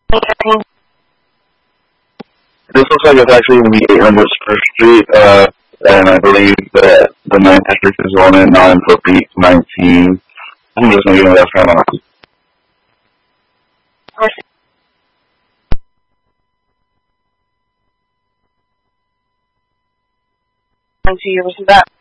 This looks like it's actually going to be 800 Spruce Street, and I believe that the 9th district is on it, 9 for beat 19. I'm just going to give it a restaurant on. To you, was that?